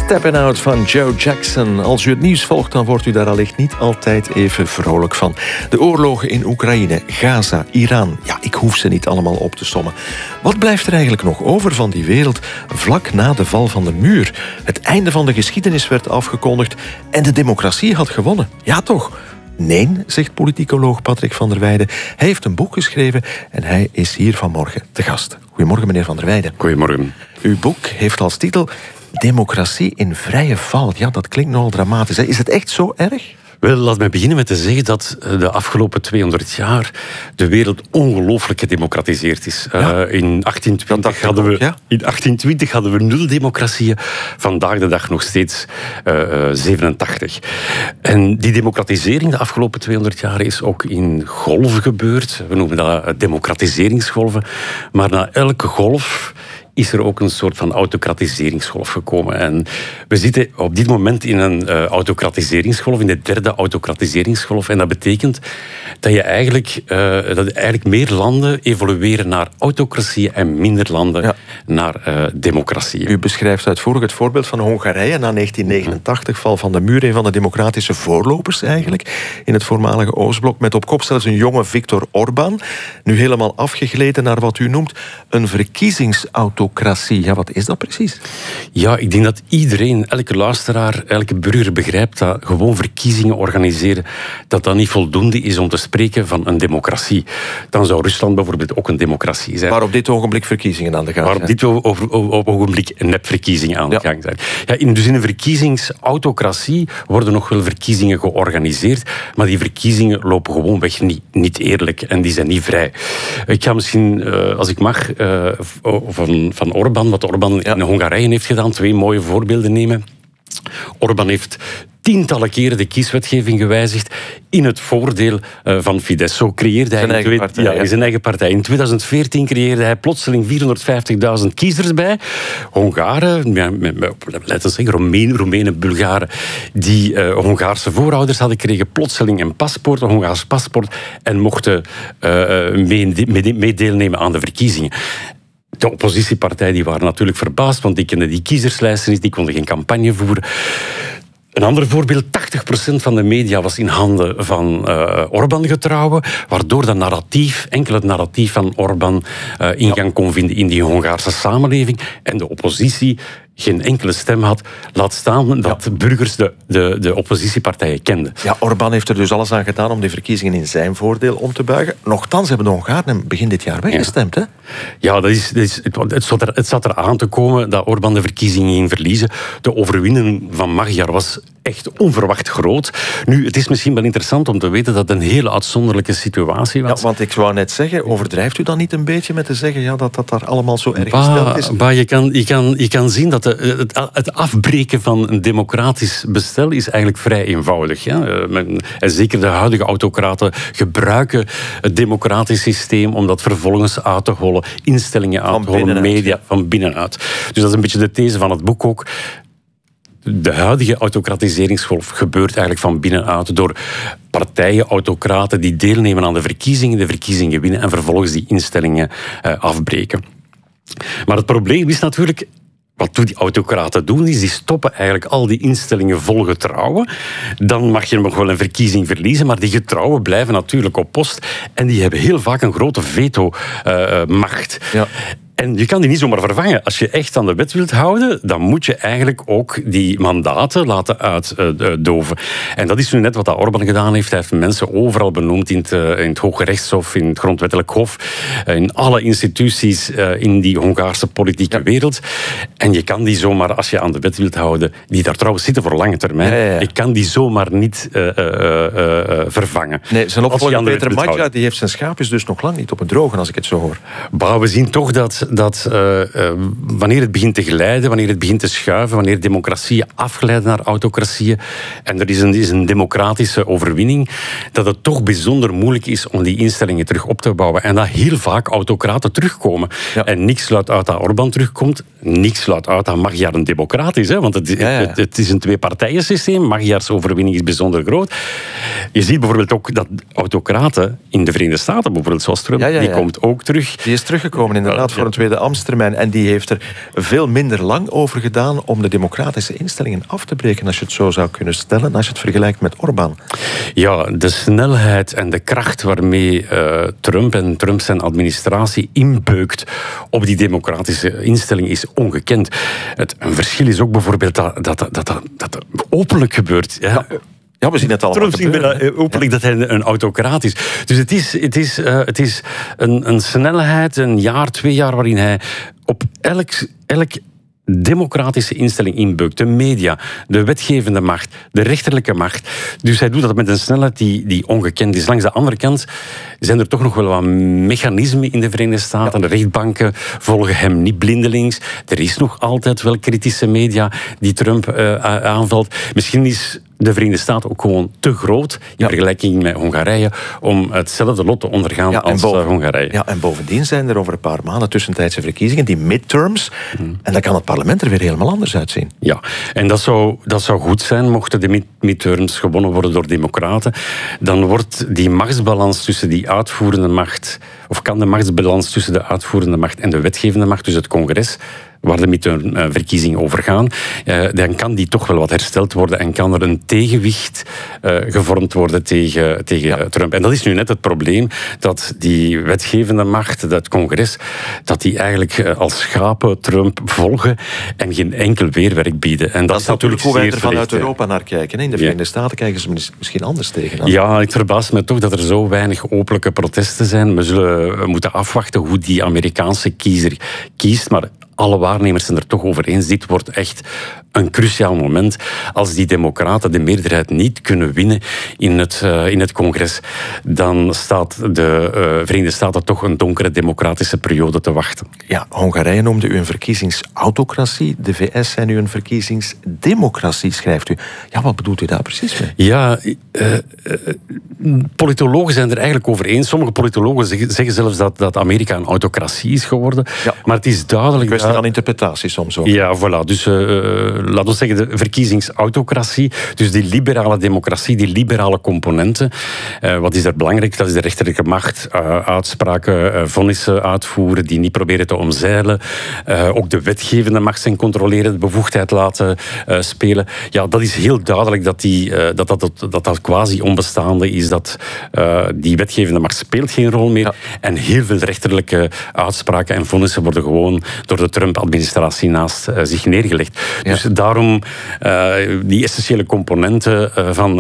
Steppin' Out van Joe Jackson. Als u het nieuws volgt, dan wordt u daar allicht niet altijd even vrolijk van. De oorlogen in Oekraïne, Gaza, Iran. Ja, ik hoef ze niet allemaal op te sommen. Wat blijft er eigenlijk nog over van die wereld vlak na de val van de muur? Het einde van de geschiedenis werd afgekondigd en de democratie had gewonnen. Ja, toch? Nee, zegt politicoloog Patrick van der Weijden. Hij heeft een boek geschreven en hij is hier vanmorgen te gast. Goedemorgen, meneer van der Weijden. Goedemorgen. Uw boek heeft als titel Democratie in vrije val. Ja, dat klinkt nogal dramatisch. Is het echt zo erg? Wel, laat mij beginnen met te zeggen dat de afgelopen 200 jaar de wereld ongelooflijk gedemocratiseerd is. Ja. In 1820 hadden we 0 democratieën. Vandaag de dag nog steeds 87. En die democratisering de afgelopen 200 jaar is ook in golven gebeurd. We noemen dat democratiseringsgolven. Maar na elke golf is er ook een soort van autocratiseringsgolf gekomen. En we zitten op dit moment in een autocratiseringsgolf, in de 3e autocratiseringsgolf. En dat betekent dat eigenlijk meer landen evolueren naar autocratie en minder landen naar democratie. U beschrijft uitvoerig het voorbeeld van Hongarije na 1989, val van de muur, een van de democratische voorlopers eigenlijk in het voormalige Oostblok, met op kop zelfs een jonge Viktor Orbán, nu helemaal afgegleden naar wat u noemt een verkiezingsautocratie. Ja, wat is dat precies? Ja, ik denk dat iedereen, elke luisteraar, elke burger begrijpt dat gewoon verkiezingen organiseren, dat niet voldoende is om te spreken van een democratie. Dan zou Rusland bijvoorbeeld ook een democratie zijn. Waar op dit ogenblik verkiezingen aan de gang zijn. Waar op dit ogenblik nepverkiezingen aan de gang zijn. Ja, dus in een verkiezingsautocratie worden nog wel verkiezingen georganiseerd, maar die verkiezingen lopen gewoonweg niet eerlijk en die zijn niet vrij. Ik ga misschien, als ik mag, van Orbán, wat Orbán in Hongarije heeft gedaan, 2 mooie voorbeelden nemen. Orbán heeft tientallen keren de kieswetgeving gewijzigd in het voordeel van Fidesz. Zo creëerde hij zijn eigen partij. In 2014 creëerde hij plotseling 450.000 kiezers bij. Hongaren, laten we zeggen Roemenen, Bulgaren, die Hongaarse voorouders hadden, kregen plotseling een Hongaars paspoort en mochten meedeelnemen aan de verkiezingen. De oppositiepartijen die waren natuurlijk verbaasd, want die kenden die kiezerslijsten niet, die konden geen campagne voeren. Een ander voorbeeld, 80% van de media was in handen van Orbán getrouwen, waardoor dat enkel het narratief van Orbán ingang kon vinden in die Hongaarse samenleving en de oppositie geen enkele stem had, laat staan dat de burgers de oppositiepartijen kenden. Ja, Orbán heeft er dus alles aan gedaan om die verkiezingen in zijn voordeel om te buigen. Nochtans hebben de Hongaren hem begin dit jaar weggestemd, hè? Ja, het zat er aan te komen dat Orbán de verkiezingen ging verliezen. De overwinning van Magyar was echt onverwacht groot. Nu, het is misschien wel interessant om te weten dat het een hele uitzonderlijke situatie was. Ja, want ik wou net zeggen, overdrijft u dan niet een beetje met te zeggen dat daar allemaal zo erg gesteld is? Je kan zien dat het afbreken van een democratisch bestel is eigenlijk vrij eenvoudig. Ja? En zeker de huidige autocraten gebruiken het democratisch systeem om dat vervolgens uit te hollen, instellingen uit te hollen, media van binnenuit. Dus dat is een beetje de these van het boek ook. De huidige autocratiseringsgolf gebeurt eigenlijk van binnenuit door partijen, autocraten die deelnemen aan de verkiezingen winnen en vervolgens die instellingen afbreken. Maar het probleem is natuurlijk, wat die autocraten doen, is die stoppen eigenlijk al die instellingen vol getrouwen. Dan mag je nog wel een verkiezing verliezen, maar die getrouwen blijven natuurlijk op post en die hebben heel vaak een grote veto-macht. Ja. En je kan die niet zomaar vervangen. Als je echt aan de wet wilt houden, dan moet je eigenlijk ook die mandaten laten uitdoven. En dat is nu net wat Orbán gedaan heeft. Hij heeft mensen overal benoemd in het Hoge Rechtshof, in het Grondwettelijk Hof, in alle instituties in die Hongaarse politieke wereld. En je kan die zomaar, als je aan de wet wilt houden, die daar trouwens zitten voor lange termijn, je kan die zomaar niet vervangen. Nee, zijn opvolger Peter Magyar, die heeft zijn schaapjes dus nog lang niet op het droge, als ik het zo hoor. Maar we zien toch dat wanneer het begint te glijden, wanneer het begint te schuiven, wanneer democratieën afglijden naar autocratieën en er is een democratische overwinning, dat het toch bijzonder moeilijk is om die instellingen terug op te bouwen. En dat heel vaak autocraten terugkomen. Ja. En niks sluit uit dat Orbán terugkomt. niks sluit uit dat Magyar een democraat is. Hè? Want het is een twee-partijen-systeem. Magyar's overwinning is bijzonder groot. Je ziet bijvoorbeeld ook dat autocraten in de Verenigde Staten, bijvoorbeeld zoals Trump, die komt ook terug. Die is teruggekomen inderdaad voor een tweede ambtstermijn. En die heeft er veel minder lang over gedaan om de democratische instellingen af te breken, als je het zo zou kunnen stellen, als je het vergelijkt met Orbán. Ja, de snelheid en de kracht waarmee Trump en Trump zijn administratie inbeukt op die democratische instelling is ongekend. Een verschil is ook bijvoorbeeld dat openlijk gebeurt. Ja. Ja, we zien het allemaal Trump openlijk dat hij een autocraat is. Dus het is een snelheid, een jaar, 2 jaar, waarin hij op elk democratische instelling inbeukt. De media, de wetgevende macht, de rechterlijke macht. Dus hij doet dat met een snelheid die ongekend is. Langs de andere kant zijn er toch nog wel wat mechanismen in de Verenigde Staten. De rechtbanken volgen hem niet blindelings. Er is nog altijd wel kritische media die Trump aanvalt. Misschien is de Verenigde Staten ook gewoon te groot in vergelijking met Hongarije om hetzelfde lot te ondergaan als Hongarije. Ja, en bovendien zijn er over een paar maanden tussentijdse verkiezingen, die midterms, en dan kan het parlement er weer helemaal anders uitzien. Ja, en dat zou goed zijn mochten de midterms gewonnen worden door democraten. Dan wordt die machtsbalans tussen die uitvoerende macht, of kan de machtsbalans tussen de uitvoerende macht en de wetgevende macht, dus het congres, waar de midtermverkiezingen over gaan, dan kan die toch wel wat hersteld worden en kan er een tegenwicht gevormd worden tegen Trump. En dat is nu net het probleem, dat die wetgevende macht, dat congres, dat die eigenlijk als schapen Trump volgen en geen enkel weerwerk bieden. En dat is natuurlijk hoe wij er vanuit Europa naar kijken. In de Verenigde Staten kijken ze misschien anders tegen. Ja, het verbaast me toch dat er zo weinig openlijke protesten zijn. We zullen moeten afwachten hoe die Amerikaanse kiezer kiest, maar alle waarnemers zijn er toch over eens. Dit wordt echt een cruciaal moment. Als die democraten de meerderheid niet kunnen winnen in het congres, dan staat de Verenigde Staten toch een donkere democratische periode te wachten. Ja, Hongarije noemde u een verkiezingsautocratie. De VS zijn nu een verkiezingsdemocratie, schrijft u. Ja, wat bedoelt u daar precies mee? Ja, politologen zijn er eigenlijk over eens. Sommige politologen zeggen zelfs dat Amerika een autocratie is geworden. Ja. Maar het is duidelijk... Een kwestie van interpretatie soms ook. Ja, voilà. Dus laten we zeggen de verkiezingsautocratie. Dus die liberale democratie, die liberale componenten. Wat is er belangrijk? Dat is de rechterlijke macht. Uitspraken, vonnissen uitvoeren die niet proberen te omzeilen. Ook de wetgevende macht zijn controleren, de bevoegdheid laten spelen. Ja, dat is heel duidelijk dat quasi onbestaande is. Dat die wetgevende macht speelt geen rol meer. Ja. En heel veel rechterlijke uitspraken en vonnissen worden gewoon door de Trump-administratie naast zich neergelegd. Ja. Dus daarom die essentiële componenten van